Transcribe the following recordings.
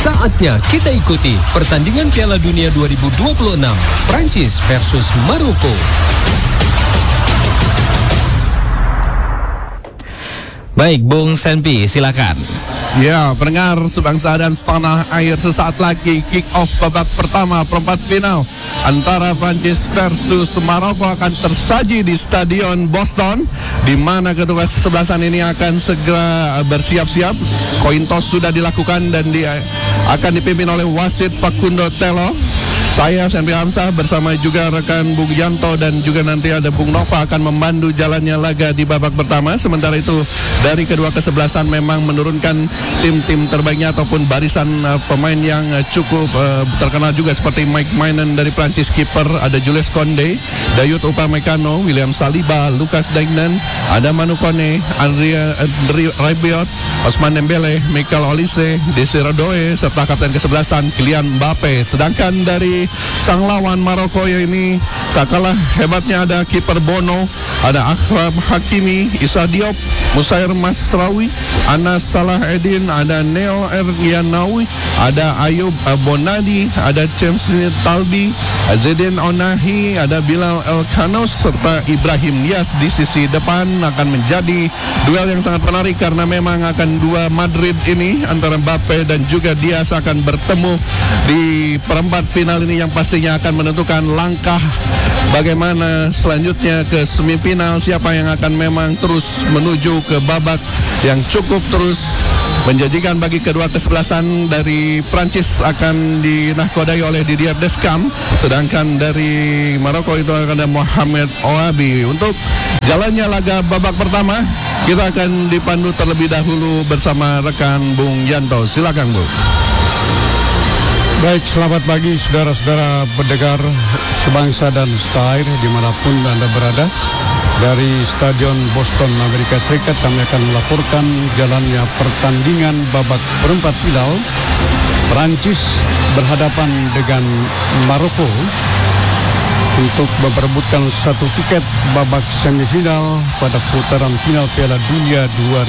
Saatnya kita ikuti pertandingan Piala Dunia 2026 Prancis versus Maroko. Baik, Bung Senpi, silakan. Ya, pendengar sebangsa dan setanah air, sesaat lagi kick off babak pertama perempat final antara Prancis versus Maroko akan tersaji di Stadion Boston, di mana kedua kesebelasan ini akan segera bersiap-siap. Koin toss sudah dilakukan dan akan dipimpin oleh wasit Facundo Telo. Saya Senpi Hamzah bersama juga rekan Bung Yanto dan juga nanti ada Bung Nova akan memandu jalannya laga di babak pertama. Sementara itu dari kedua kesebelasan memang menurunkan tim-tim terbaiknya ataupun barisan pemain yang cukup terkenal juga seperti Mike Maignan dari Prancis, kiper ada Jules Koundé, Dayot Upamecano, William Saliba, Lucas Digne, ada Manu Kone, André Rabiot, Ousmane Dembele, Michael Olise, Desire Doué serta kapten kesebelasan Kylian Mbappe. Sedangkan dari sang lawan Maroko ini tak kalah hebatnya, ada kiper Bono, ada Akhraf Hakimi, Issa Diop, Musair Masraoui, Anas Salahuddin, ada Neo Ergianawi, ada Ayub Bonadi, ada James Talbi, Zedin Onahi, ada Bilal Elkhanos serta Ibrahim Niasse di sisi depan. Akan menjadi duel yang sangat menarik karena memang akan dua Madrid ini antara Mbappe dan juga Niasse akan bertemu di perempat final ini yang pastinya akan menentukan langkah bagaimana selanjutnya ke semifinal, siapa yang akan memang terus menuju ke babak yang cukup terus menjanjikan bagi kedua kesebelasan. Dari Prancis akan dinahkodai oleh Didier Deschamps, sedangkan dari Maroko itu akan ada Mohamed Ouabi. Untuk jalannya laga babak pertama kita akan dipandu terlebih dahulu bersama rekan Bung Yanto. Silakan, Bu. Baik, selamat pagi saudara-saudara pendengar sebangsa dan setanah air dimanapun Anda berada. Dari Stadion Boston, Amerika Serikat, kami akan melaporkan jalannya pertandingan babak perempat final. Prancis berhadapan dengan Maroko untuk memperebutkan satu tiket babak semifinal pada putaran final Piala Dunia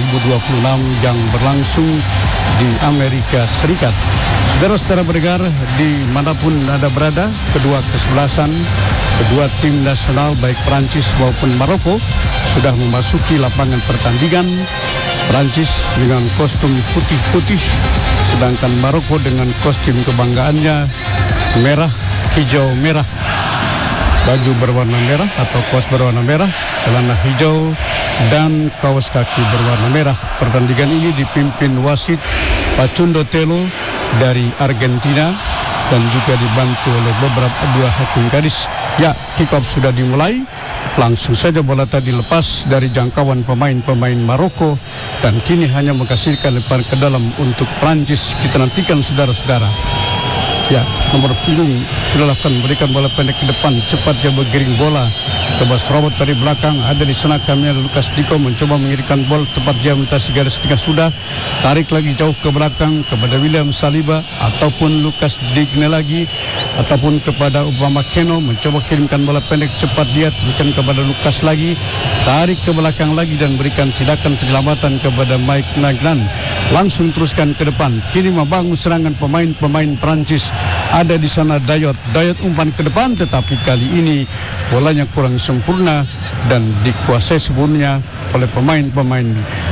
2026 yang berlangsung di Amerika Serikat. Saudara-saudara pendengar dimanapun Anda berada, kedua kesebelasan, kedua tim nasional baik Prancis maupun Maroko sudah memasuki lapangan pertandingan. Prancis dengan kostum putih-putih, sedangkan Maroko dengan kostum kebanggaannya merah, hijau, merah. Baju berwarna merah atau kaos berwarna merah, celana hijau, dan kaos kaki berwarna merah. Pertandingan ini dipimpin wasit Facundo Telo dari Argentina dan juga dibantu oleh beberapa dua hakim gadis. Ya, kick-off sudah dimulai. Langsung saja bola tadi lepas dari jangkauan pemain-pemain Maroko dan kini hanya menghasilkan lemparan ke dalam untuk Prancis. Kita nantikan saudara-saudara. Ya, nomor punggung sudah lakukan memberikan bola pendek ke depan, cepat dia bergiring bola coba serobot dari belakang. Ada di sana kami ada Lucas Diko mencoba mengirimkan bola tepat dia melintasi garis tengah, sudah tarik lagi jauh ke belakang kepada William Saliba ataupun Lucas Digne lagi ataupun kepada Upamecano, mencoba kirimkan bola pendek cepat dia teruskan kepada Lucas lagi, tarik ke belakang lagi dan berikan tindakan penyelamatan kepada Mike Maignan, langsung teruskan ke depan. Kini membangun serangan pemain-pemain Prancis. Ada di sana Dayot umpan ke depan, tetapi kali ini bolanya kurang sempurna dan dikuasai sepenuhnya oleh pemain-pemain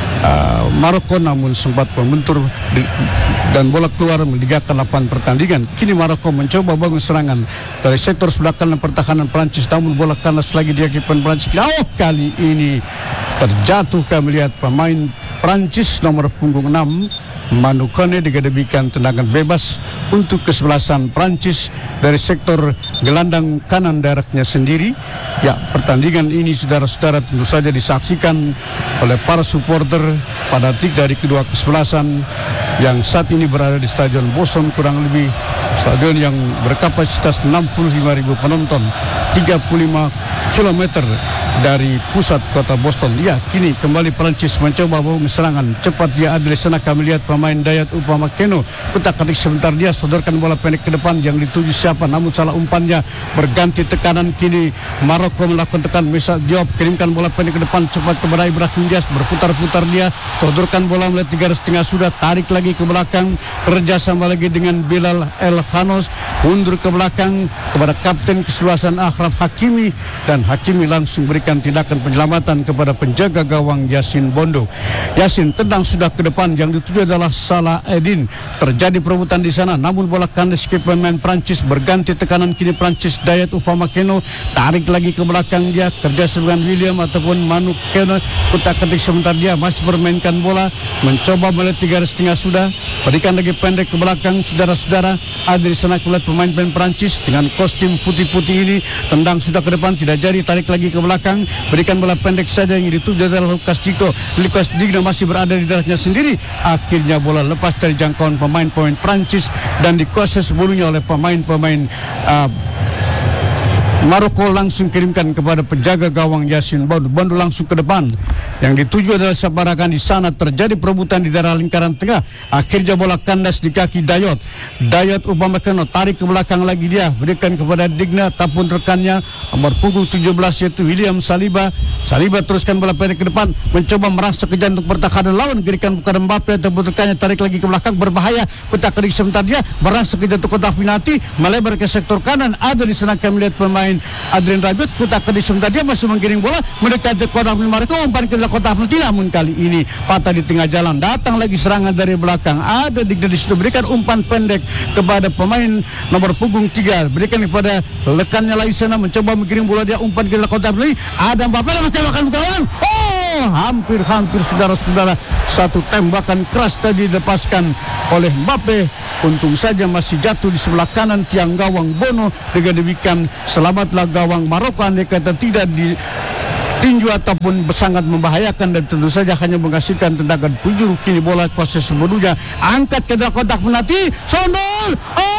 Maroko, namun sempat membentur dan bola keluar meninggalkan lapangan pertandingan. Kini Maroko mencoba bangun serangan dari sektor sebelah kanan pertahanan Prancis, namun bola kandas lagi di kiper Prancis. Kali ini terjatuh kami lihat pemain Prancis nomor punggung 6 Manu Kone dikedepikan tendangan bebas untuk kesebelasan Prancis dari sektor gelandang kanan daerahnya sendiri. Ya, pertandingan ini saudara-saudara tentu saja disaksikan oleh para supporter fanatik dari kedua kesebelasan yang saat ini berada di Stadion Boston, kurang lebih stadion yang berkapasitas 65.000 penonton, 35 km dari pusat kota Boston. Ya, kini kembali Perancis mencoba serangan cepat dia ada di sana. Kami lihat pemain Dayot Upamecano kutak-katik sebentar dia sodorkan bola pendek ke depan yang dituju siapa, namun salah umpannya. Berganti tekanan kini Maroko melakukan tekan. Bisa Diop kirimkan bola pendek ke depan cepat kepada Ibrahim Diaz, berputar-putar dia sodorkan bola melihat 3,5 sudah, tarik lagi ke belakang, kerjasama lagi dengan Bilal El Khanos, mundur ke belakang kepada kapten kesebelasan Achraf Hakimi, dan Hakimi langsung berikan tindakan penyelamatan kepada penjaga gawang Yasin Bondo. Yasin tendang sudah ke depan, yang dituju adalah Salah Edin. Terjadi perebutan di sana, namun bola kandas ke pemain Prancis. Berganti tekanan kini Prancis, Dayot Upamecano tarik lagi ke belakang dia, kerja dengan William ataupun Manu Keno kutak-ketik sebentar dia masih bermainkan bola, mencoba melihat 3,5 sudah, berikan lagi pendek ke belakang. Saudara-saudara, ada di sana kulihat pemain Prancis dengan kostum putih-putih ini, tendang sudah ke depan tidak jadi, tarik lagi ke belakang, berikan bola pendek saja yang dituju adalah Lucas Digna masih berada di daratnya sendiri. Akhirnya bola lepas dari jangkauan pemain-pemain Prancis dan dikuasai sebelumnya oleh pemain-pemain Maroko. Langsung kirimkan kepada penjaga gawang Yasin Bondo. Bondo langsung ke depan, yang dituju adalah Sabarakan. Di sana terjadi perebutan di daerah lingkaran tengah. Akhirnya bola kandas di kaki Dayot Upamecano tarik ke belakang lagi dia, berikan kepada Digna ataupun rekannya nomor punggung 17 yaitu William Saliba. Teruskan bola pendek ke depan, mencoba merasa ke jantung pertahanan lawan, berikan kepada Mbappe ataupun rekannya, tarik lagi ke belakang, berbahaya, kutak-ketik sebentar dia, merasa ke jantung kotak penalti, melebar ke sektor kanan. Ada di sana kami lihat pemain Adrien Rabiot, kutak-ketik sebentar dia masih menggiring bola mendekati kotak Maroko, umpan ke kotak penalti, namun kali ini patah di tengah jalan. Datang lagi serangan dari belakang, ada Digna di situ, berikan umpan pendek kepada pemain nomor punggung 3, berikan kepada rekannya lagi sana, mencoba menggiring bola dia, umpan ke kotak penalti, ada Mbappe tembakan gawang. Hampir saudara-saudara, satu tembakan keras tadi dilepaskan oleh Mbappe. Untung saja masih jatuh di sebelah kanan tiang gawang Bono. Dengan demikian selamatlah gawang Maroko, andai kata tidak ditinju ataupun sangat membahayakan, dan tentu saja hanya menghasilkan tendangan penjuru. Kini bola kuasa sebelumnya angkat ke dalam kotak penalti, sondol.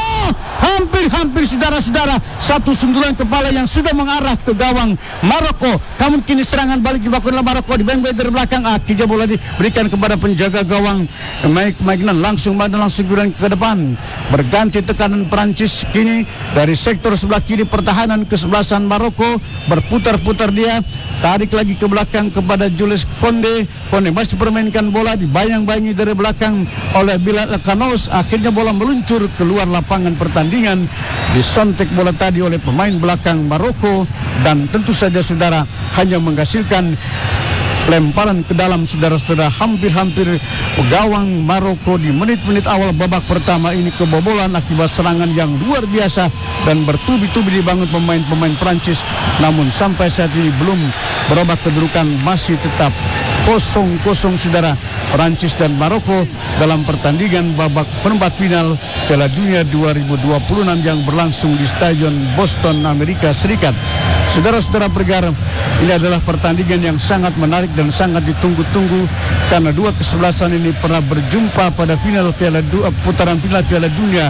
Hampir saudara-saudara, satu sundulan kepala yang sudah mengarah ke gawang Maroko. Namun kini serangan balik dilakukan oleh Maroko, dibeng-beng dari belakang. Akhirnya bola diberikan kepada penjaga gawang Mike Magnan, langsung ke depan. Berganti tekanan Prancis kini dari sektor sebelah kiri pertahanan kesebelasan Maroko, berputar-putar dia, tarik lagi ke belakang kepada Jules Konde masih permainkan bola, dibayang-bayangi dari belakang oleh Bilal El Khanos. Akhirnya bola meluncur keluar lapangan pertandingan, disontek bola tadi oleh pemain belakang Maroko, dan tentu saja saudara hanya menghasilkan lemparan ke dalam. Saudara-saudara, hampir gawang Maroko di menit-menit awal babak pertama ini kebobolan akibat serangan yang luar biasa dan bertubi-tubi dibangun pemain-pemain Prancis. Namun sampai saat ini belum berubah kedudukan, masih tetap 0-0 saudara, Prancis dan Maroko dalam pertandingan babak perempat final Piala Dunia 2026 yang berlangsung di Stadion Boston, Amerika Serikat. Saudara-saudara pendengar, ini adalah pertandingan yang sangat menarik dan sangat ditunggu-tunggu karena dua kesebelasan ini pernah berjumpa pada final putaran final Piala Dunia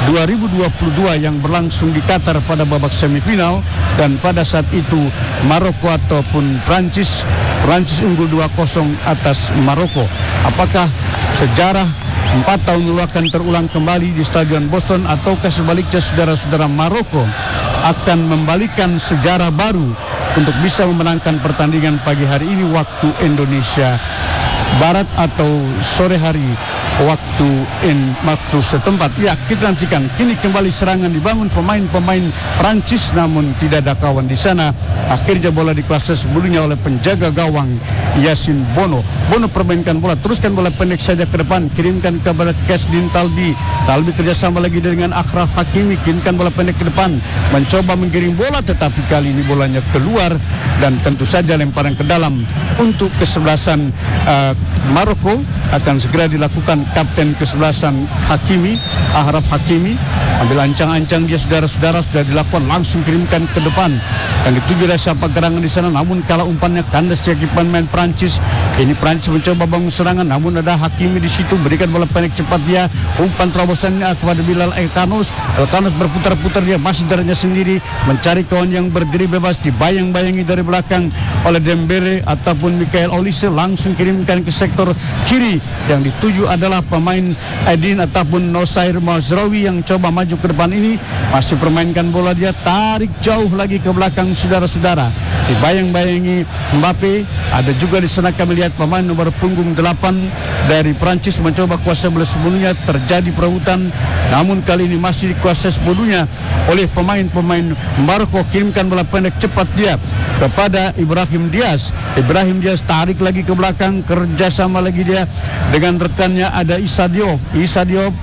2022 yang berlangsung di Qatar pada babak semifinal, dan pada saat itu Maroko ataupun Prancis unggul 2-0 atas Maroko. Apakah sejarah 4 tahun lalu akan terulang kembali di Stadion Boston, ataukah sebaliknya saudara-saudara, Maroko akan membalikan sejarah baru untuk bisa memenangkan pertandingan pagi hari ini waktu Indonesia Barat atau sore hari waktu setempat. Ya, kita nantikan. Kini kembali serangan dibangun pemain-pemain Prancis, namun tidak ada kawan di sana. Akhirnya bola dikuasai sebelumnya oleh penjaga gawang Yasin Bono. Bono permainkan bola, teruskan bola pendek saja ke depan, kirimkan kepada Kasdin Talbi kerjasama lagi dengan Achraf Hakimi, kirimkan bola pendek ke depan, mencoba menggiring bola, tetapi kali ini bolanya keluar, dan tentu saja lemparan ke dalam untuk kesebelasan Maroko akan segera dilakukan kapten kesebelasan Hakimi, Achraf Hakimi. Ambil ancang-ancang dia saudara-saudara, sudah dilakukan, langsung kirimkan ke depan dan dituju dari siapa gerangan di sana, namun kalah umpannya kandas dari pemain Prancis. Ini Prancis mencoba bangun serangan, namun ada Hakimi di situ, berikan bola pendek cepat dia, umpan terobosannya kepada Bilal Elkanous. Elkanous berputar-putar, dia masih darahnya sendiri mencari kawan yang berdiri bebas, dibayang-bayangi dari belakang oleh Dembele ataupun Michael Olise, langsung kirimkan ke sektor kiri. Yang dituju adalah pemain Edin ataupun Nosair Mazraoui yang coba maju ke depan ini, masih permainkan bola, dia tarik jauh lagi ke belakang saudara-saudara, dibayang-bayangi Mbappe. Ada juga di sana kami lihat pemain nomor punggung 8 dari Prancis mencoba kuasa bola sepenuhnya, terjadi perebutan, namun kali ini masih dikuasai sepenuhnya oleh pemain-pemain Maroko. Kirimkan bola pendek cepat dia kepada Ibrahim Diaz. Ibrahim Diaz tarik lagi ke belakang, kerjasama lagi dia dengan rekannya ada Issa Diop. Issa Diop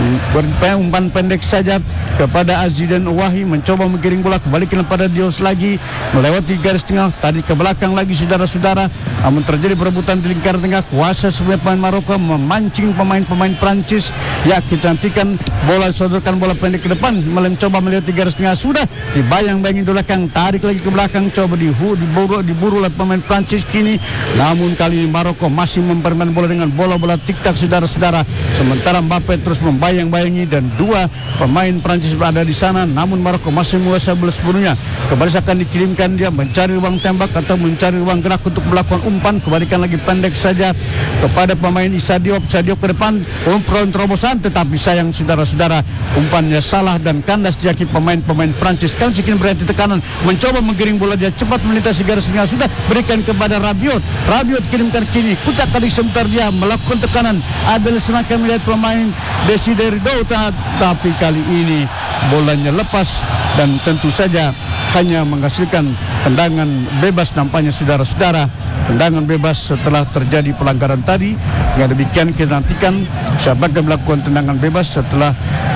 umpan pendek saja kepada Azizan Wahi, mencoba menggiring bola, kembalikan pada Dios lagi, melewati garis tengah, tadi ke belakang lagi saudara-saudara, namun terjadi perebutan di lingkar tengah. Kuasa sebagai pemain Maroko memancing pemain-pemain Prancis. Ya, kita nantikan bola, sodorkan bola pendek ke depan, mencoba melewati garis tengah, sudah dibayang-bayangi di belakang, tarik lagi ke belakang, coba diburu oleh pemain Prancis kini, namun kali ini Maroko masih mempermainkan bola dengan bola-bola tik-tak saudara-saudara, sementara Mbappe terus membayang-bayangi dan dua pemain Prancis berada di sana, namun Maroko masih menguasai bola sepenuhnya. Kembali akan dikirimkan dia mencari ruang tembak atau mencari ruang gerak untuk melakukan umpan, kembalikan lagi pendek saja kepada pemain Issa Diop. Issa Diop ke depan, umpan terobosan, tetapi sayang saudara-saudara, umpannya salah dan kandas diakui pemain-pemain Prancis. Kan sedikit berhenti tekanan, mencoba menggiring bola, dia cepat melintasi garis tengah, sudah berikan kepada Rabiot. Rabiot kirimkan kini, kutak kali sebentar dia melakukan tekanan. Ada serangan melihat pemain Desiree Dow, tapi kali ini bolanya lepas dan tentu saja hanya menghasilkan tendangan bebas nampaknya saudara-saudara. Tendangan bebas setelah terjadi pelanggaran tadi. Dengan demikian kita nantikan siapa yang melakukan tendangan bebas setelah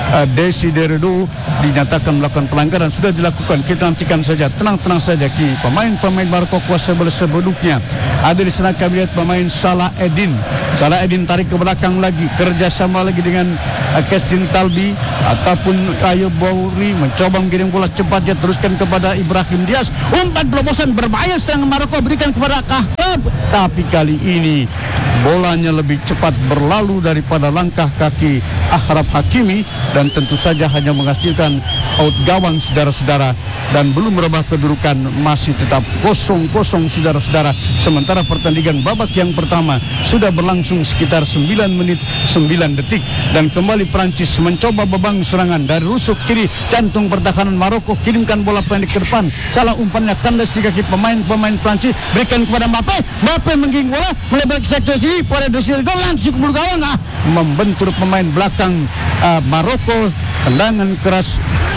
Desiree Dow dinyatakan melakukan pelanggaran. Sudah dilakukan, kita nantikan saja, tenang-tenang saja. Kini pemain-pemain Maroko kuasa bola sepenuhnya. Ada di sana kami lihat pemain Salah Eddin. Salah Eddin tarik ke belakang lagi, kerjasama lagi dengan Kestin Talbi ataupun Ayub Bouri, mencoba mengirim bola cepat, dia teruskan kepada Ibrahim Diaz. Umpan terobosan berbahaya serangan Maroko, berikan kepada Kahab, tapi kali ini bolanya lebih cepat berlalu daripada langkah kaki Achraf Hakimi dan tentu saja hanya menghasilkan out gawang saudara-saudara, dan belum merubah kedudukan, masih tetap 0-0 saudara-saudara. Sementara pertandingan babak yang pertama sudah berlangsung sekitar 9 menit 9 detik dan kembali Prancis mencoba bebangun serangan dari rusuk kiri jantung pertahanan Maroko, kirimkan bola pendek ke depan, salah umpannya kandas di kaki pemain Prancis, berikan kepada Mbappe. Mbappe menggiring bola melebar ke sektor sini pada Desiree Dow, langsung ke bulu gawang, membentur pemain belakang Maroko. Tendangan keras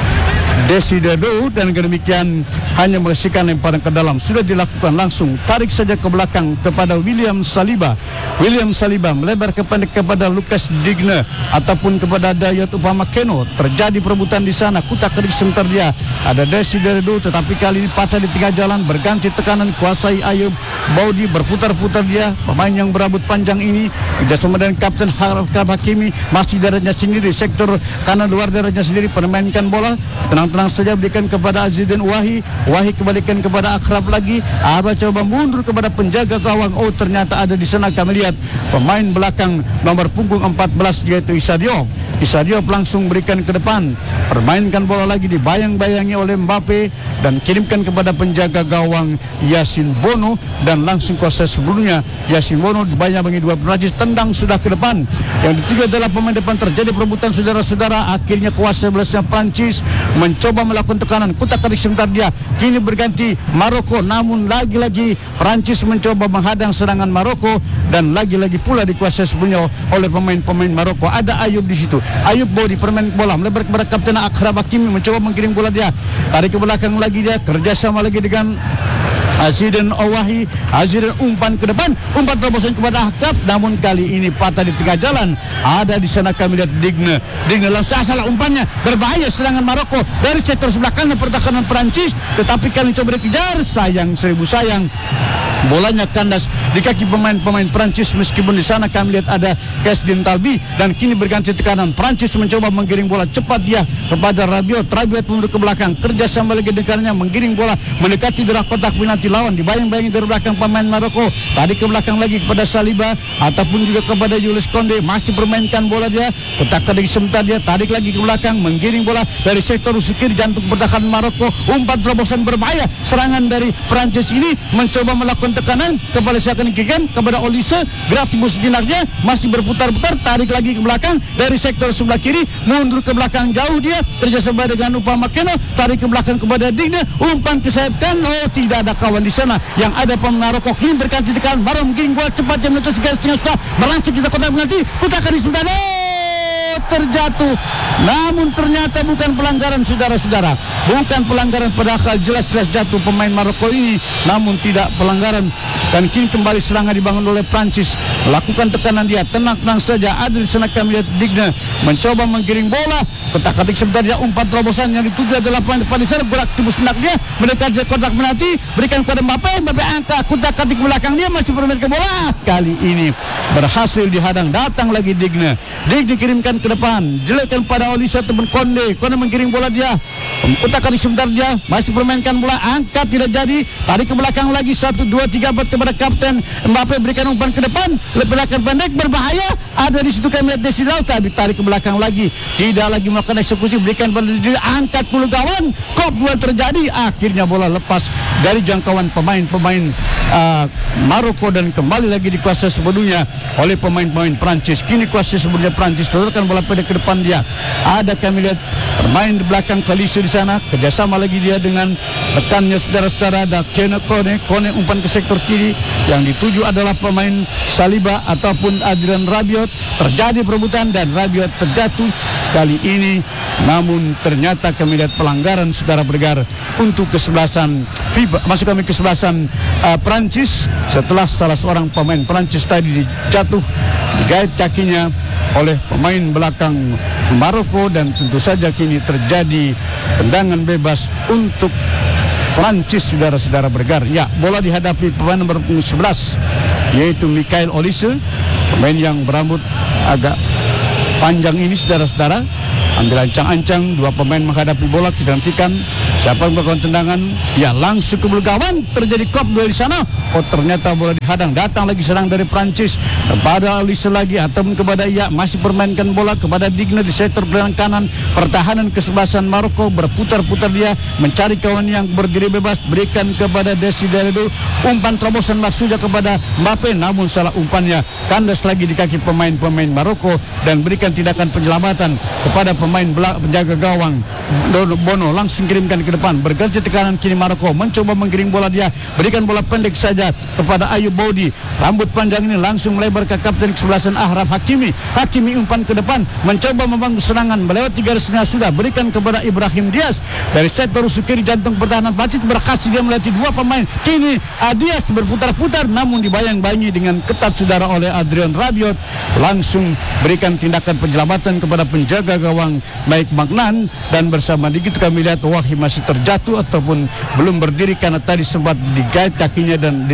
Desiree Dow dan demikian hanya menghasilkan lemparan ke dalam. Sudah dilakukan langsung, tarik saja ke belakang kepada William Saliba. William Saliba melebar ke pendek kepada Lucas Digne ataupun kepada Dayot Upamecano. Terjadi perebutan di sana, kutak kerik sebentar dia. Ada Desiree Dow tetapi kali ini patah di tengah jalan, berganti tekanan, kuasai Ayub Boudi, berputar-putar dia. Pemain yang berambut panjang ini kerjasama dengan Kapten Achraf Hakimi, masih darahnya sendiri, sektor kanan luar darahnya sendiri, permainkan bola. Tenang-tenang saja, berikan kepada Azizan Wahi. Wahi kembalikan kepada Achraf lagi. Abah coba mundur kepada penjaga gawang. Oh, ternyata ada di sana kami lihat pemain belakang nomor punggung 14 yaitu Issa Diop. Issa Diop langsung berikan ke depan, permainkan bola lagi, dibayang-bayangi oleh Mbappe dan kirimkan kepada penjaga gawang Yassine Bono, dan langsung kuasa sebelumnya Yassine Bono dibayang-bayangi dua Prancis, tendang sudah ke depan. Yang ketiga adalah pemain depan, terjadi perebutan saudara-saudara. Akhirnya kuasa belasnya Prancis mencoba melakukan tekanan, kutak kerik sebentar dia. Kini berganti Maroko, namun lagi-lagi Prancis mencoba menghadang serangan Maroko dan lagi-lagi pula dikuasai sepenuhnya oleh pemain-pemain Maroko. Ada Ayub di situ. Ayub Boudi permain bola melebar kepada Kapten Achraf Hakimi, mencoba menggiring bola dia, tarik ke belakang lagi dia, kerjasama lagi dengan Azizan Wahi. Azizan umpan ke depan, umpan terobosan kepada Hakab, namun kali ini patah di tengah jalan. Ada di sana kami lihat Digne langsung salah umpannya, berbahaya serangan Maroko dari sektor sebelah kanan pertahanan Prancis, tetapi kali coba dikejar, sayang seribu sayang. Bolanya kandas di kaki pemain Prancis, meskipun di sana kami lihat ada Kasdin Talbi, dan kini berganti tekanan. Prancis mencoba menggiring bola cepat dia kepada Rabiot mundur ke belakang, kerjasama lagi dengannya menggiring bola mendekati darah kotak penalti lawan, dibayang-bayangi dari belakang pemain Maroko, tarik ke belakang lagi kepada Saliba ataupun juga kepada Jules Koundé, masih permainkan bola dia, kotak lagi sebentar dia tarik lagi ke belakang, menggiring bola dari sektor kiri jantung pertahanan Maroko, umpan terobosan berbahaya, serangan dari Prancis ini mencoba melakukan tekanan kepada siakan kikan kepada Olise, gerak timbul sejenaknya, masih berputar-putar, tarik lagi ke belakang dari sektor sebelah kiri, mundur ke belakang jauh dia, kerjasama dengan Upamecano, tarik ke belakang kepada Digne, umpan ke sayap kanan, oh tidak ada kawan di sana, yang ada pemain Maroko kini berganti tekanan, baru menggiring bola cepat yang menetas garisnya sudah berlangsung kita kotak penalti, putakan di sebelah terjatuh, namun ternyata bukan pelanggaran, saudara-saudara, bukan pelanggaran, padahal jelas-jelas jatuh pemain Maroko ini, namun tidak pelanggaran. Dan kini kembali serangan dibangun oleh Prancis, melakukan tekanan dia, tenang-tenang saja. Ada di sana kami lihat Digne mencoba menggiring bola, kotak-katik sebentar dia, umpan terobosan yang dituju adalah pemain depan di sana, gerak tembus benak dia mendekati kotak penalti, berikan kepada Mbappe angka, kotak-katik belakang dia, masih bermainkan bola, kali ini berhasil dihadang, datang lagi Digne kirimkan ke depan, jelekkan pada Olise ataupun Koundé menggiring bola dia, kotak-katik sebentar dia, masih bermainkan bola, angkat tidak jadi, tarik ke belakang lagi, 1, 2, 3 kepada kapten Mbappe, berikan umpan ke depan, belakang pendek berbahaya, ada di situ kami lihat Desidao, tarik ke belakang lagi, tidak lagi melakukan eksekusi, berikan pada diri, angkat puluh gawang, kop dua terjadi, akhirnya bola lepas dari jangkauan pemain Maroko dan kembali lagi dikuasai sepenuhnya oleh pemain-pemain Prancis. Kini kuasai sepenuhnya Prancis, teruskan bola pendek ke depan dia, ada kami lihat bermain di belakang Kalise di sana, kerjasama lagi dia dengan rekannya saudara-saudara, ada Kone umpan ke sektor kiri, yang dituju adalah pemain Saliba ataupun Adrian Rabiot, terjadi perebutan dan Rabiot terjatuh kali ini, namun ternyata kami lihat pelanggaran, saudara pendengar, untuk kesebelasan FIBA, masuk kami kesebelasan Prancis, setelah salah seorang pemain Prancis tadi jatuh digait kakinya oleh pemain belakang Maroko, dan tentu saja kini terjadi tendangan bebas untuk Prancis, saudara-saudara bergar. Ya, bola dihadapi pemain nomor 11 yaitu Michael Olise, pemain yang berambut agak panjang ini, saudara-saudara. Ambil ancang-ancang, dua pemain menghadapi bola, kita nantikan siapa yang melakukan tendangan. Ya, langsung ke gawang, terjadi kop dua di sana. Oh, ternyata bola dihadang, datang lagi serang dari Prancis kepada Olise lagi, ataupun kepada masih permainkan bola kepada Digne di sektor belakang kanan, pertahanan kesebelasan Maroko, berputar-putar dia mencari kawan yang berdiri bebas, berikan kepada Desidao, umpan terobosan maksudnya kepada Mbappe, namun salah umpannya, kandas lagi di kaki pemain-pemain Maroko, dan berikan tindakan penyelamatan kepada pemain penjaga gawang Bono, langsung kirimkan ke depan, berganti tekanan kini Maroko, mencoba menggiring bola dia, berikan bola pendek saja kepada Ayub Boudi, rambut panjang ini langsung melebar ke kapten kesebelasan Achraf Hakimi umpan ke depan, mencoba membangun serangan, melewati garisnya sudah, berikan kepada Ibrahim Diaz dari sektor kiri jantung pertahanan Prancis, berhasil dia melewati dua pemain, kini Diaz berputar-putar, namun dibayang-bayangi dengan ketat, saudara, oleh Adrian Rabiot, langsung berikan tindakan penyelamatan kepada penjaga gawang Mike Magnan, dan bersama dikit kami lihat Wahid masih terjatuh ataupun belum berdiri karena tadi sempat digait kakinya dan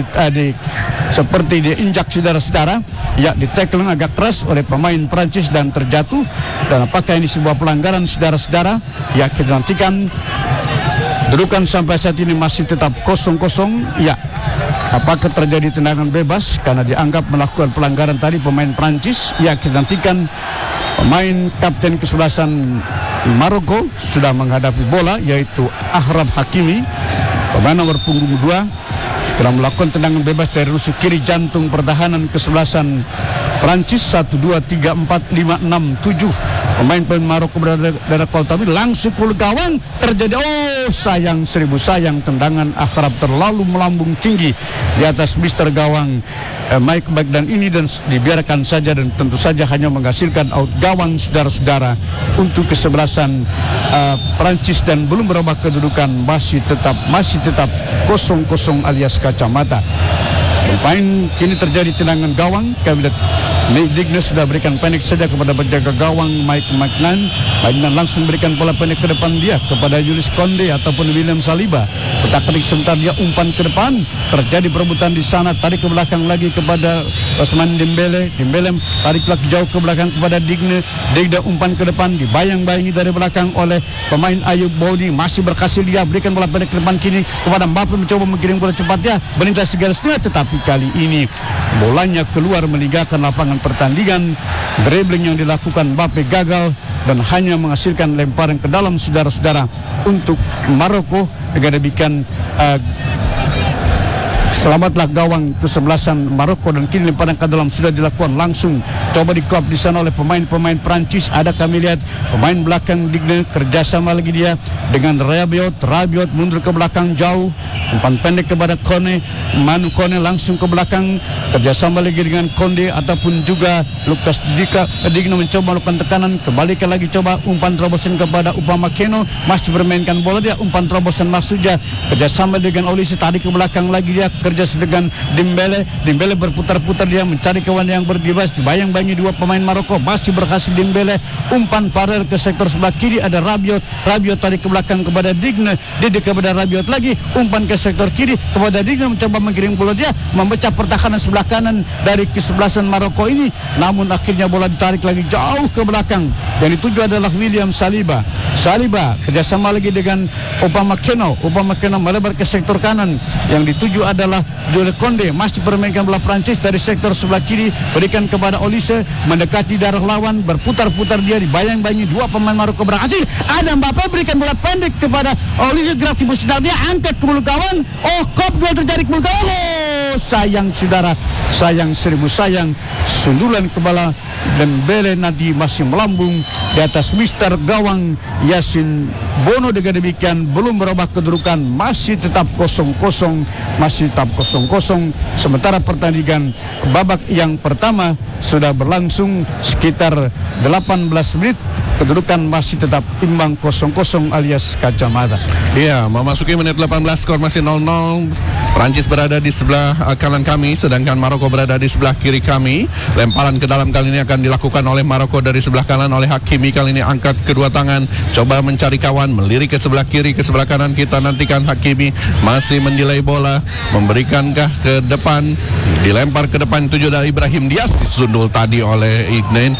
seperti diinjak, saudara-saudara. Ya, ditackling agak keras oleh pemain Prancis dan terjatuh. Dan apakah ini sebuah pelanggaran, saudara-saudara? Ya, kita nantikan. Dudukan sampai saat ini masih tetap 0-0. Ya, apakah terjadi tendangan bebas karena dianggap melakukan pelanggaran tadi pemain Prancis? Ya, kita nantikan. Pemain kapten kesebelasan Maroko sudah menghadapi bola, yaitu Achraf Hakimi, pemain nomor punggung 2, segera melakukan tendangan bebas dari rusuk kiri jantung pertahanan kesebelasan Prancis. 1, 2, 3, 4, 5, 6, 7 pemain Maroko berada dari Koltami, langsung ke gawang, terjadi sayang, seribu sayang, tendangan Achraf terlalu melambung tinggi di atas mister gawang Mike Magnan ini, dan dibiarkan saja, dan tentu saja hanya menghasilkan out gawang, saudara-saudara, untuk kesebelasan Prancis, dan belum berubah kedudukan, masih tetap 0-0 alias kacamata. Pemain kini terjadi tendangan gawang, kami lihat Digne sudah berikan pendek saja kepada penjaga gawang Mike Magnan langsung berikan bola pendek ke depan dia kepada Julius Konde ataupun William Saliba. Petak-petik sebentar dia umpan ke depan, terjadi perebutan di sana, tarik ke belakang lagi kepada Osman Dembele tarik lagi jauh ke belakang kepada Digne umpan ke depan, dibayang-bayangi dari belakang oleh pemain Ayub Boni, masih berhasil dia berikan bola pendek ke depan kini kepada Mbappe, mencoba mengirim bola cepat dia melintas segala setengah, tetapi kali ini bolanya keluar meninggalkan lapangan pertandingan. Dribbling yang dilakukan Mbappe gagal dan hanya menghasilkan lemparan ke dalam saudara-saudara untuk Maroko. Dengan demikian selamatlah gawang kesebelasan Maroko dan kini lemparan ke dalam sudah dilakukan langsung coba dikop di sana oleh pemain-pemain Prancis. Ada kami lihat pemain belakang Digne kerjasama lagi dia dengan Rabiot mundur ke belakang jauh, umpan pendek kepada Kone, Manu Kone langsung ke belakang kerjasama lagi dengan Konde ataupun juga Lucas Digne mencoba melakukan tekanan, kembalikan lagi coba umpan terobosan kepada Upamecano, masih bermainkan bola dia, umpan terobosan maksudnya kerjasama dengan Olise, tarik ke belakang lagi dia kerja dengan Dembele berputar-putar dia mencari kawan yang berbebas, dibayang-bayangi dua pemain Maroko, masih berhasil Dembele umpan paralel ke sektor sebelah kiri, ada Rabiot tarik ke belakang kepada Digne kepada Rabiot lagi, umpan ke sektor kiri kepada Digne, mencoba mengirim bola dia memecah pertahanan sebelah kanan dari kesebelasan Maroko ini, namun akhirnya bola ditarik lagi jauh ke belakang. Yang dituju adalah William Saliba kerjasama lagi dengan Upamecano melebar ke sektor kanan, yang dituju adalah Jules Konde, masih bermainkan bola Prancis dari sektor sebelah kiri, berikan kepada Olise, mendekati darah lawan, berputar-putar dia, dibayang-bayangi dua pemain Maroko berhasil. Ada Mbappe berikan bola pendek kepada Olise, gerak timbul sedang dia angkat ke bulu kawan, kop gol terjadi ke bulu kawan. Sayang saudara, sayang seribu sayang, sundulan kepala Dembele nanti masih melambung di atas mister gawang Yasin Bono. Dengan demikian belum berubah kedudukan, masih tetap 0-0, sementara pertandingan babak yang pertama sudah berlangsung sekitar 18 menit, kedudukan masih tetap imbang 0-0 alias kacamata. Iya, memasuki menit 18, skor masih 0-0. Prancis berada di sebelah kanan kami, sedangkan Maroko berada di sebelah kiri kami. Lemparan ke dalam kali ini akan dilakukan oleh Maroko dari sebelah kanan oleh Hakimi. Kali ini angkat kedua tangan, coba mencari kawan, melirik ke sebelah kiri, ke sebelah kanan. Kita nantikan Hakimi masih mendelay bola, memberikankah ke depan, dilempar ke depan, tuju dari Ibrahim Diaz, disundul tadi oleh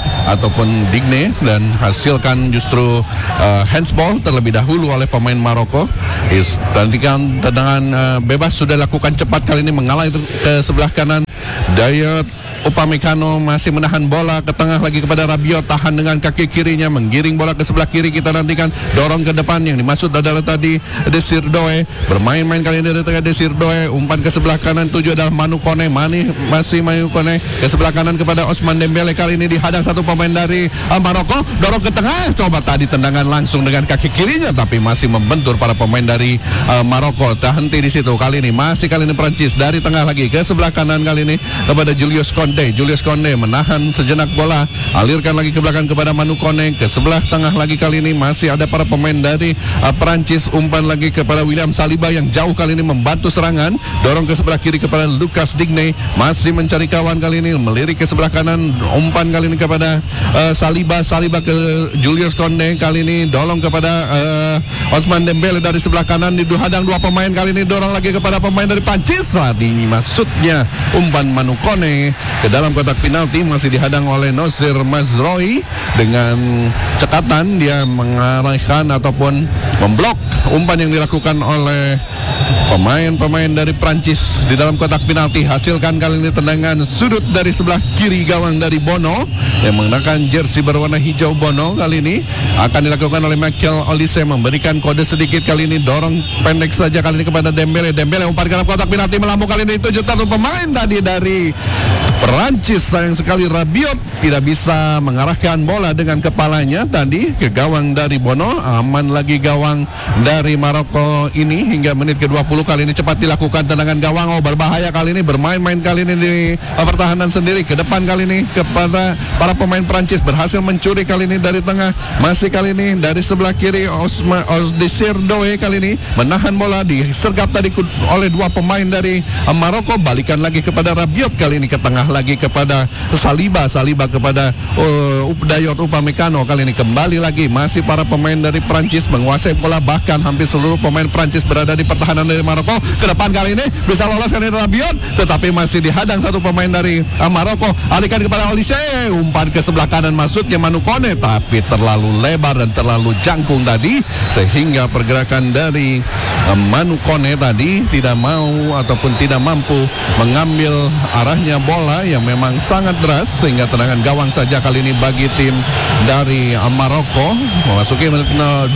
Digne dan hasilkan justru handsball terlebih dahulu oleh pemain Maroko. Nantikan tendangan bebas sudah lakukan cepat kali ini, mengalir ke sebelah kanan. Dayot Upamecano masih menahan bola ke tengah lagi kepada Rabiot, tahan dengan kaki kirinya, menggiring bola ke sebelah kiri. Kita nantikan dorong ke depan, yang dimaksud adalah tadi Desir Doe, bermain-main kali ini dari tengah Desir Doe, umpan ke sebelah kanan, tuju adalah Manu Kone, Manu Kone ke sebelah kanan kepada Osman Dembele. Kali ini dihadang satu pemain dari Maroko, dorong ke tengah, coba tadi tendangan langsung dengan kaki kirinya, tapi masih membentur para pemain dari Maroko. Terhenti di situ. Kali ini Prancis dari tengah lagi ke sebelah kanan, kali ini kepada Julius Konde menahan sejenak bola, alirkan lagi ke belakang kepada Manu Kone, ke sebelah tengah lagi. Kali ini masih ada para pemain dari Prancis, umpan lagi kepada William Saliba yang jauh kali ini membantu serangan, dorong ke sebelah kiri kepada Lucas Digne, masih mencari kawan, kali ini melirik ke sebelah kanan, umpan kali ini kepada Saliba ke Julius Konde, kali ini dorong kepada Osman Dembele dari sebelah kanan, dihadang dua pemain, kali ini dorong lagi kepada pemain dari Prancis. Tadi maksudnya umpan Manu Kone ke dalam kotak penalti, masih dihadang oleh Nosir Mazraoui. Dengan cekatan dia mengarahkan ataupun memblok umpan yang dilakukan oleh pemain-pemain dari Prancis di dalam kotak penalti. Hasilkan kali ini tendangan sudut dari sebelah kiri gawang dari Bono yang menggunakan jersey berwarna hijau. Bono kali ini akan dilakukan oleh Michael Olise, memberikan kode sedikit, kali ini dorong pendek saja kali ini kepada Dembele umpan ke dalam kotak penalti, melambung kali ini, tujuh satu pemain tadi dari Perancis. Sayang sekali Rabiot tidak bisa mengarahkan bola dengan kepalanya tadi ke gawang dari Bono. Aman lagi gawang gawang dari Maroko ini hingga menit ke-20. Kali ini cepat dilakukan tendangan gawang, berbahaya kali ini, bermain-main kali ini di pertahanan sendiri. Ke depan kali ini kepada para pemain Prancis, berhasil mencuri kali ini dari tengah, masih kali ini dari sebelah kiri Desir Doe kali ini menahan bola, disergap tadi oleh dua pemain dari Maroko. Balikan lagi kepada Rabiot, kali ini ke tengah lagi kepada Saliba kepada Dayot Upamecano. Kali ini kembali lagi masih para pemain dari Prancis menguasai bola, bahkan hampir seluruh pemain Prancis berada di pertahanan dari Maroko. Ke depan kali ini bisa lolos kali ini Rabiot, tetapi masih dihadang satu pemain dari Maroko. Alihkan kepada Olise, umpan ke sebelah kanan maksudnya Manu Kone, tapi terlalu lebar dan terlalu jangkung tadi, sehingga pergerakan dari Manu Kone tadi tidak mau ataupun tidak mampu mengambil arahnya bola yang memang sangat deras, sehingga tendangan gawang saja kali ini bagi tim dari Maroko. Memasuki menit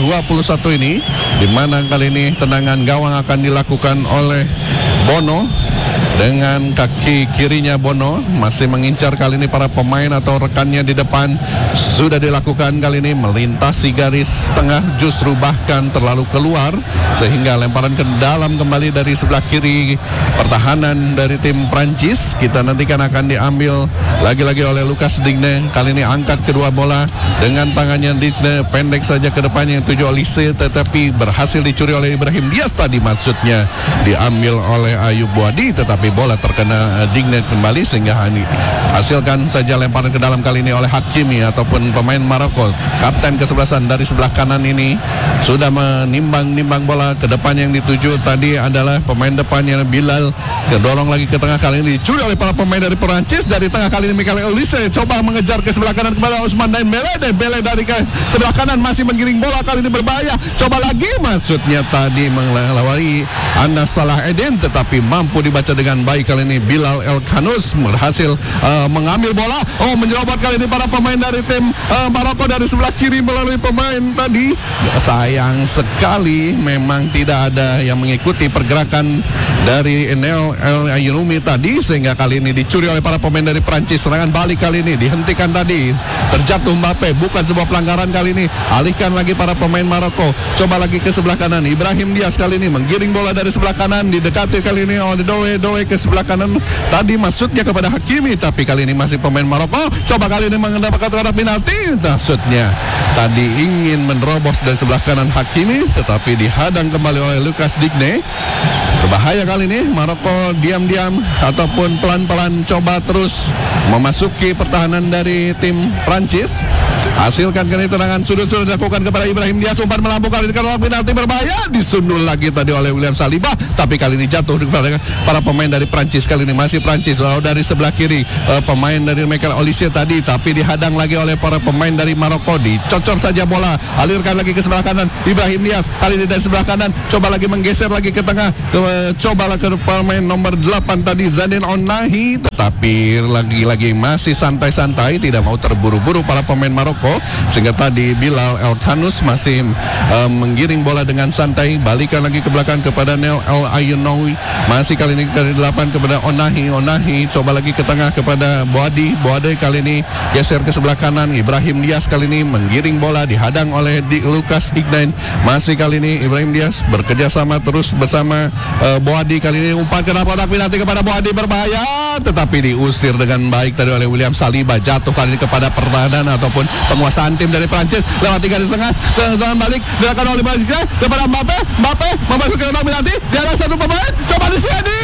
21 ini, di mana kali ini tendangan gawang akan dilakukan oleh Bono. Dengan kaki kirinya Bono masih mengincar kali ini para pemain atau rekannya di depan. Sudah dilakukan kali ini melintasi garis tengah, justru bahkan terlalu keluar, sehingga lemparan ke dalam kembali dari sebelah kiri pertahanan dari tim Prancis. Kita nantikan akan diambil lagi-lagi oleh Lucas Digne. Kali ini angkat kedua bola dengan tangannya Digne, pendek saja ke depannya yang tuju Olise, tetapi berhasil dicuri oleh Ibrahim Diaz tadi, maksudnya diambil oleh Ayub Boadi, tetapi bola terkena Digne kembali, sehingga hasilkan saja lemparan ke dalam kali ini oleh Hakimi ataupun pemain Maroko. Kapten kesebelasan dari sebelah kanan ini sudah menimbang bola ke depan, yang dituju tadi adalah pemain depannya Bilal. Kedorong lagi ke tengah, kali ini dicuri oleh para pemain dari Perancis. Dari tengah kali ini Michael Olise coba mengejar ke sebelah kanan kepada Ousmane Dembele dari ke sebelah kanan masih menggiring bola, kali ini berbahaya. Coba lagi, maksudnya tadi melewati Anas Salah Eden, tetapi mampu dibaca dengan baik kali ini. Bilal El Khanous berhasil mengambil bola, menjerobot kali ini para pemain dari tim Maroko dari sebelah kiri melalui pemain tadi. Sayang sekali memang tidak ada yang mengikuti pergerakan dari Enel El Ayunumi tadi, sehingga kali ini dicuri oleh para pemain dari Prancis. Serangan balik kali ini dihentikan tadi, terjatuh Mbappe, bukan sebuah pelanggaran kali ini. Alihkan lagi para pemain Maroko, coba lagi ke sebelah kanan. Ibrahim Diaz kali ini menggiring bola dari sebelah kanan, didekati kali ini oleh Doe ke sebelah kanan tadi, maksudnya kepada Hakimi, tapi kali ini masih pemain Maroko. Coba kali ini mendapatkan kotak penalti, maksudnya tadi ingin menerobos dari sebelah kanan Hakimi, tetapi dihadang kembali oleh Lucas Digne. Berbahaya kali ini. Maroko diam-diam ataupun pelan-pelan coba terus memasuki pertahanan dari tim Prancis. Hasilkan kali tendangan sudut dilakukan kepada Ibrahim Diaz, umpan melambung kali ini kotak penalti berbahaya, disundul lagi tadi oleh William Saliba, tapi kali ini jatuh kepada para pemain dari Prancis. Kali ini masih Prancis, dari sebelah kiri pemain dari Michael Olise tadi, tapi dihadang lagi oleh para pemain dari Maroko. Dicocor saja bola, alirkan lagi ke sebelah kanan. Ibrahim Diaz kali ini dari sebelah kanan, coba lagi menggeser lagi ke tengah, cobalah ke pemain nomor 8 tadi Zadine Onahi, tetapi lagi-lagi masih santai-santai, tidak mau terburu-buru para pemain Maroko, sehingga tadi Bilal El Khanous masih menggiring bola dengan santai. Balikan lagi ke belakang kepada Nel El Ayunoui, masih kali ini dari 8 kepada Onahi coba lagi ke tengah kepada Boadi kali ini geser ke sebelah kanan. Ibrahim Diaz kali ini menggiring bola, dihadang oleh Lucas Digne. Masih kali ini Ibrahim Diaz bekerja sama terus bersama Boadi, kali ini umpan ke kotak penalti kepada Boadi, berbahaya, tetapi diusir dengan baik tadi oleh William Saliba. Jatuh kali ini kepada pertahanan ataupun penguasaan tim dari Prancis lewat 3 di tengah. Serangan balik dilakukan oleh Brazil kepada Mbappe memasuki kotak penalti. Di ada satu pemain, coba di sini,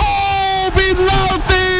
penalti.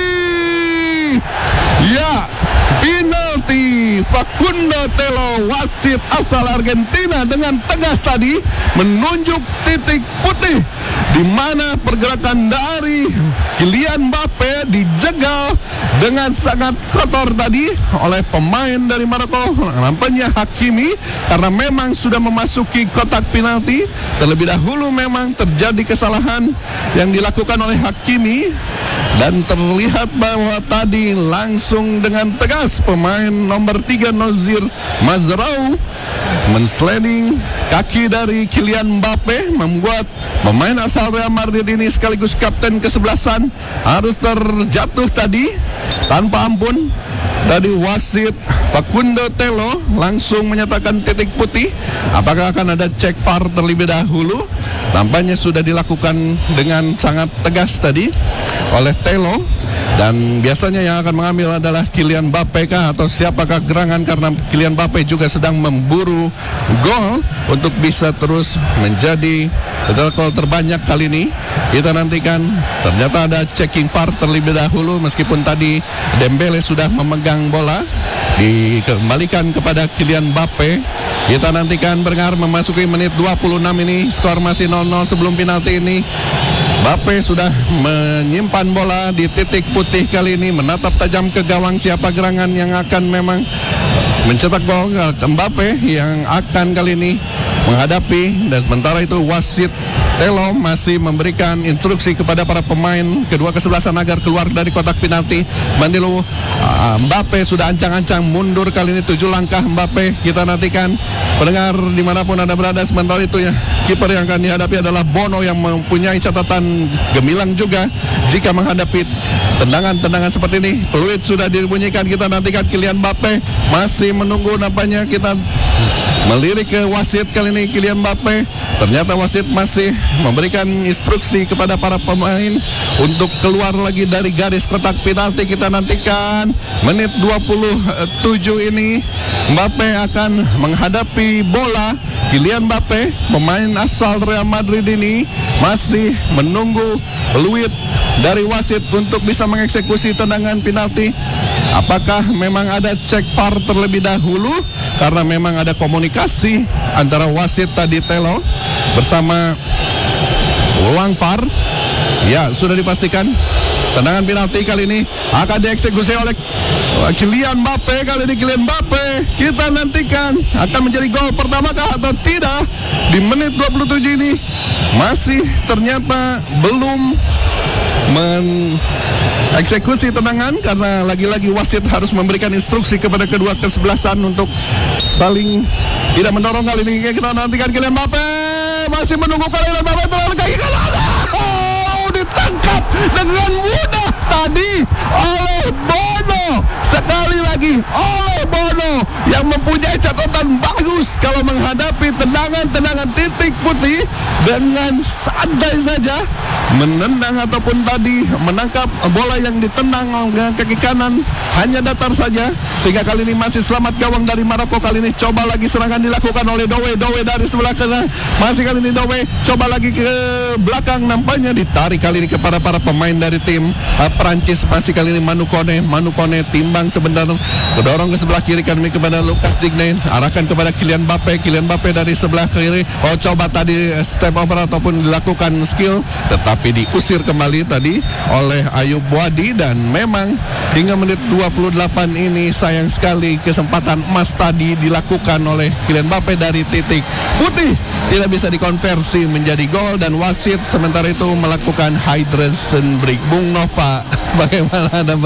Ya, penalti. Facundo Telo, wasit asal Argentina, dengan tegas tadi menunjuk titik putih, di mana pergerakan dari Kylian Mbappe dijegal dengan sangat kotor tadi oleh pemain dari Maroko, nampaknya Hakimi, karena memang sudah memasuki kotak penalti. Terlebih dahulu memang terjadi kesalahan yang dilakukan oleh Hakimi, dan terlihat bahwa tadi langsung dengan tegas pemain nomor 3 Nozir Mazraoui mensliding kaki dari Kylian Mbappe, membuat pemain asal Real Madrid ini sekaligus kapten kesebelasan harus terjatuh tadi tanpa ampun. tadi wasit Facundo Telo langsung menyatakan titik putih. Apakah akan ada cek VAR terlebih dahulu? Nampaknya sudah dilakukan dengan sangat tegas tadi oleh Telo. Dan biasanya yang akan mengambil adalah Kylian Mbappe kah atau siapakah gerangan, karena Kylian Mbappe juga sedang memburu gol untuk bisa terus menjadi gol terbanyak kali ini. Kita nantikan. Ternyata ada checking VAR terlebih dahulu, meskipun tadi Dembele sudah memegang bola, dikembalikan kepada Kylian Mbappe. Kita nantikan berdengar memasuki menit 26 ini, skor masih 0-0 sebelum penalti ini. Mbappe sudah menyimpan bola di titik putih kali ini, menatap tajam ke gawang. Siapa gerangan yang akan memang mencetak gol? Mbappe yang akan kali ini menghadapi. Dan sementara itu wasit Telo masih memberikan instruksi kepada para pemain kedua kesebelasan agar keluar dari kotak penalti. Mandilo Mbappe sudah ancang-ancang mundur kali ini 7 langkah Mbappe. Kita nantikan pendengar dimanapun Anda berada. Sementara itu ya, kiper yang akan dihadapi adalah Bono yang mempunyai catatan gemilang juga jika menghadapi tendangan-tendangan seperti ini. Peluit sudah dibunyikan. Kita nantikan Kylian Mbappe masih menunggu, nampaknya kita melirik ke wasit kali ini Kylian Mbappe. Ternyata wasit masih memberikan instruksi kepada para pemain untuk keluar lagi dari garis kotak penalti. Kita nantikan menit 27 ini Mbappe akan menghadapi bola. Kylian Mbappe, pemain asal Real Madrid ini, masih menunggu peluit dari wasit untuk bisa mengeksekusi tendangan penalti. Apakah memang ada cek VAR terlebih dahulu? Karena memang ada komunikasi antara wasit tadi Telo bersama uang VAR. Ya, sudah dipastikan tendangan penalti kali ini akan dieksekusi oleh Kylian Mbappe. Kali ini Kylian Mbappe, kita nantikan akan menjadi gol pertama kah atau tidak di menit 27 ini. Masih ternyata belum eksekusi tendangan, karena lagi-lagi wasit harus memberikan instruksi kepada kedua kesebelasan untuk saling tidak mendorong. Kali ini kita nantikan Kylian Mbappe masih menunggu. Kylian Mbappe terlalu kaki kanan, ditangkap dengan mudah tadi oleh Bono. Sekali lagi oleh Bono yang mempunyai catatan bagus kalau menghadapi tendangan-tendangan titik putih, dengan santai saja menendang ataupun tadi menangkap bola yang ditendang dengan kaki kanan, hanya datar saja, sehingga kali ini masih selamat gawang dari Maroko. Kali ini coba lagi serangan dilakukan oleh Dowe dari sebelah kanan, masih kali ini Dowe coba lagi ke belakang, nampaknya ditarik kali ini kepada para pemain dari tim Prancis. Masih kali ini Manu Kone timbang sebentar, kedorong ke sebelah kiri kali ini kepada Lucas Digne, arahkan kepada Kylian Mbappe dari sebelah kiri. Coba tadi step over ataupun dilakukan skill, tetapi diusir kembali tadi oleh Ayub Wadi. Dan memang hingga menit 28 ini sayang sekali kesempatan emas tadi dilakukan oleh Kylian Mbappe dari titik putih tidak bisa dikonversi menjadi gol, dan wasit sementara itu melakukan hydration break. Bung Nova, bagaimana Anda